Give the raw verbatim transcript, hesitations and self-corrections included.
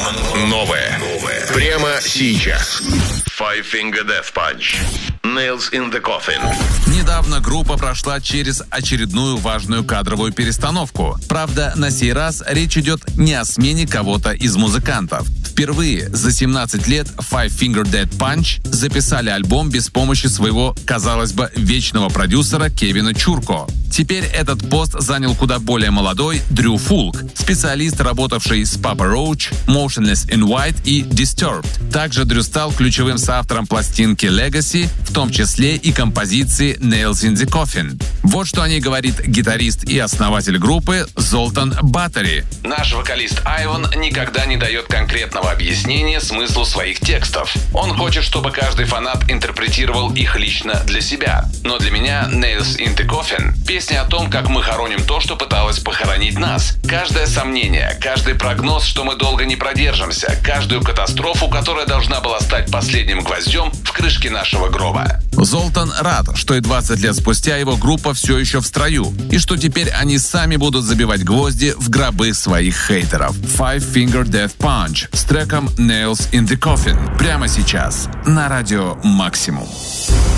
Новое. Прямо сейчас. Five Finger Death Punch. Nails in the Coffin. Недавно группа прошла через очередную важную кадровую перестановку. Правда, на сей раз речь идет не о смене кого-то из музыкантов. Впервые за семнадцать лет Five Finger Death Punch записали альбом без помощи своего, казалось бы, вечного продюсера Кевина Чурко. Теперь этот пост занял куда более молодой Дрю Фулк, специалист, работавший с Papa Roach, Motionless in White и Disturbed. Также Дрю стал ключевым соавтором пластинки Legacy, в том числе и композиции Nails in the Coffin. Вот что о ней говорит гитарист и основатель группы Золтан Батори. Наш вокалист Айван никогда не дает конкретного объяснения смыслу своих текстов. Он хочет, чтобы каждый фанат интерпретировал их лично для себя. Но для меня Nails in the Coffin — песня о том, как мы хороним то, что пыталось похоронить нас. Каждое сомнение, каждый прогноз, что мы долго не продержимся, каждую катастрофу, которая должна была стать последним гвоздем в крышке нашего гроба. Золтан рад, что и двадцать лет спустя его группа все еще в строю, и что теперь они сами будут забивать гвозди в гробы своих хейтеров. Five Finger Death Punch с треком Nails in the Coffin прямо сейчас на радио Максимум.